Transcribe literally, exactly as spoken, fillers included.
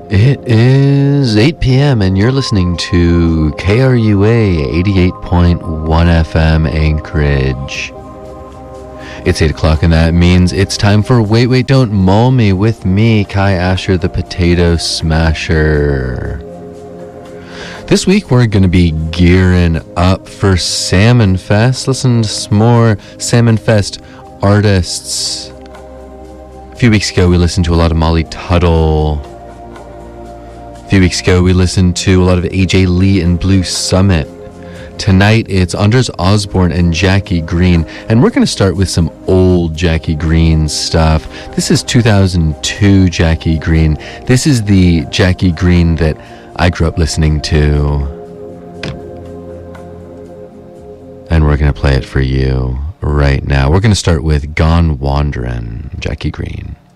It is eight p.m. and you're listening to K R U A eighty-eight point one F M Anchorage. It's eight o'clock and that means it's time for Wait Wait Don't Mull Me with me, Kai Asher, the Potato Smasher. This week we're going to be gearing up for Salmon Fest. Listen to some more Salmon Fest artists. A few weeks ago we listened to a lot of Molly Tuttle. A few weeks ago we listened to a lot of A J Lee and Blue Summit. Tonight it's Anders Osborne and Jackie Green, and we're going to start with some old Jackie Green stuff. This is two thousand two Jackie Green. This is the Jackie Green that I grew up listening to. And we're going to play it for you right now. We're going to start with Gone Wanderin', Jackie Green.